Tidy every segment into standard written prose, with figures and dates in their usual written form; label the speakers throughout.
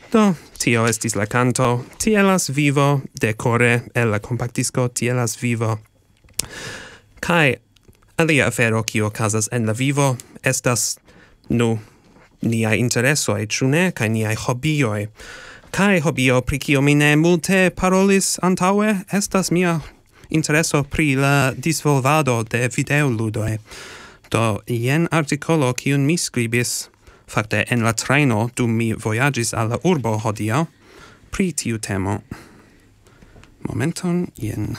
Speaker 1: Do, tio estis la canto Tielas vivo decore el la compactisco Tielas vivo. Kai alia afero kio casas en la vivo estas niai interesoi, ĉu ne, kai niai hobbioi. Kai hobbio pri kio mi ne multe parolis antaŭe estas mia intereso pri la disvolvado de videoludoj. Do, jen artikolo kiun mi skribis fakte en la treno dum mi vojaĝis al la urbo hodiaŭ pri tiu temo. Momenton, jen.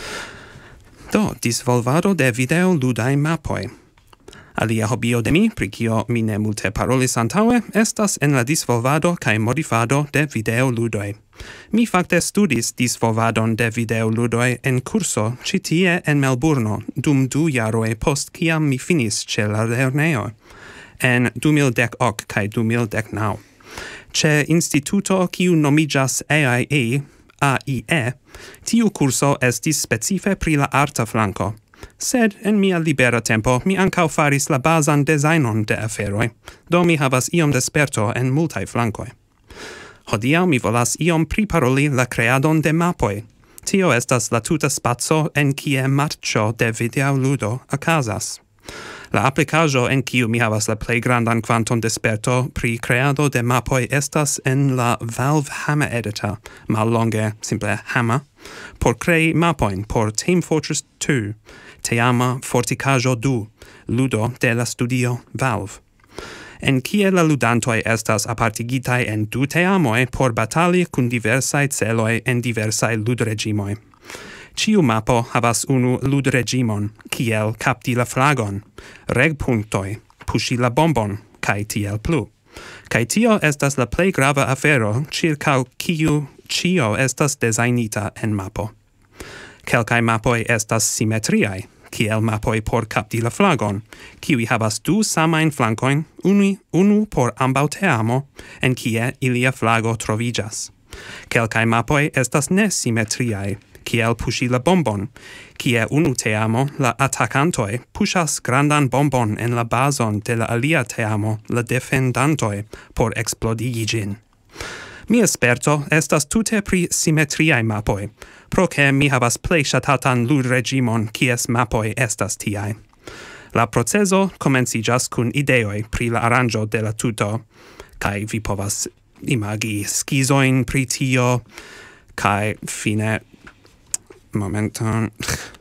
Speaker 1: Do, disvolvado de videoludaj mapoj. Alia hobbio de mi, pri kio mi ne multe parolis antaŭe, estas en la disvolvado kaj modifado de videoludoj. Mi fakte studis disvolvadon de videoludoj en kurso ĉi tie en Melburno dum 2 jaroj post kiam mi finis ĉe la lernejo en 2010 kaj 2019. Ĉe instituto kiu nomiĝas AIE, tiu kurso estis specife pri la arta flanko. Sed en mia libera tempo mi ankaŭ faris la bazan dezajnon de aferoj, do mi havas iom de sperto en multaj flankoj. Hodiaŭ mi volas iom priparoli la kreadon de mapoj. Tio estas la tuta spaco en kie marĉo de videoludo okazas. La aplikaĵo en kiu mi havas la plej grandan kvanton de sperto pri kreado de mapoj estas en la Valve Hammer Editor, mallonge simple Hammer, por krei mapojn por Team Fortress 2, teama fortikaĵo 2, ludo de la studio Valve. En kie la ludantoj estas apartigitaj en 2 teamoj por batali kun diversaj celoj en diversaj ludregimoj. Ciu mapo havas unu ludregimon, kiel kapti la flagon, regpunktoj, puŝi la bombon, kaj tiel plu. Kaj tio estas la plej grava afero ĉirkaŭ kiu ĉio estas dezajnita en mapo. Kelkaj mapoj estas simetriaj, kiel mapoj por kapti la flagon, kiuj havas 2 samajn flankojn, unu por ambaŭ teamo, en kie ilia flago troviĝas. Kelkaj mapoj estas nesimetriaj, kiel puŝi la bombon, kie unu teamo, la atakantoj, puŝas grandan bombon en la bazon de la alia teamo, la defendantoj, por eksplodigi ĝin. Mia sperto estas tute pri simetriaj mapoj, pro ke mi havas plej ŝatatan ludregimon, kies mapoj estas tiaj. La procezo komenciĝas kun ideoj pri la aranĝo de la tuto, kaj vi povas imagi skizojn pri tio, kaj fine momenton.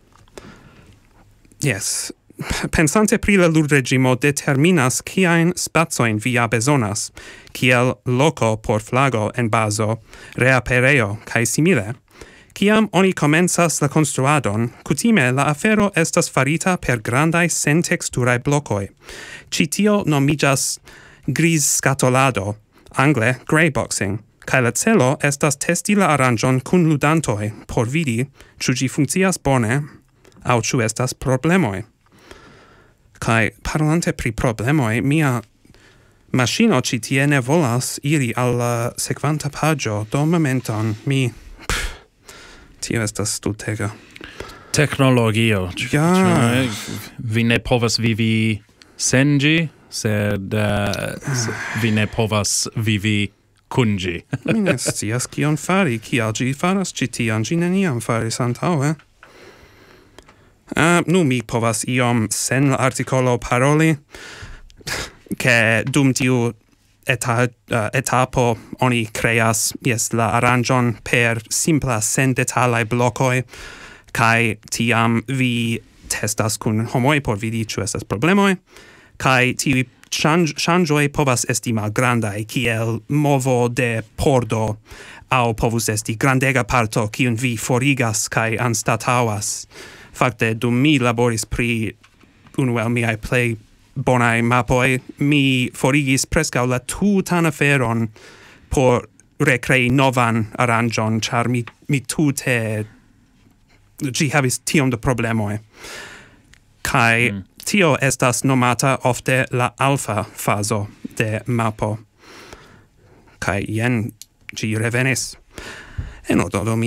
Speaker 1: Yes. Pensante pri la ludregimo determinas kiajn spacojn vi bezonas, kiel loko por flago en bazo, reapereo kaj simile. Kiam oni komencas la konstruadon, kutime la afero estas farita per grandaj senteksturaj blokoj. Ĉi tio nomiĝas grizskatolado, angle greyboxing. Kaj la celo estas testi la aranĝon kun ludantoj por vidi, ĉu ĝi funkcias bone aŭ ĉu estas problemoj. Kaj parolante pri problemoj, mia maŝino ĉi tie ne volas iri al la sekvanta paĝo, do momenton tio estas stultega.
Speaker 2: Teknologio.
Speaker 1: Ja.
Speaker 2: Vi ne povas vivi sen ĝi, sed vi ne povas vivi kun ĝi.
Speaker 1: Mi ne scias kion fari, kial ĝi faras ĉi tion, ĝi neniam faris antaŭe. Mi povas iom sen la artikolo paroli, ke dum tiu etapo oni kreas la aranĝon per simpla sendetalaj blokoj, kaj tiam vi testas kun homoj por vidi ĉu estas problemoj, kaj tiuj ŝanĝoj povas esti malgrandaj, kiel movo de pordo, aŭ povus esti grandega parto kiun vi forigas kaj anstataŭas. Fakte, dum mi laboris pri unu el miaj plej bonaj mapoj, mi forigis preskaŭ la tutan aferon por rekrei novan aranĝon, ĉar mi tute ĝi havis tiom da problemoj. Kaj tio estas nomata ofte la alfa fazo de mapo. Kaj jen ĝi revenis. En odo